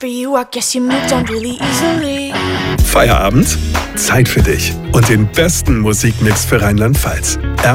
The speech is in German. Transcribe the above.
Feierabend? Zeit für dich und den besten Musikmix für Rheinland-Pfalz.